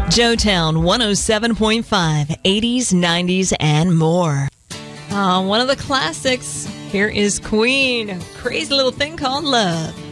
Joetown 107.5, 80s, 90s, and more. One of the classics. Here is Queen. Crazy little thing called love.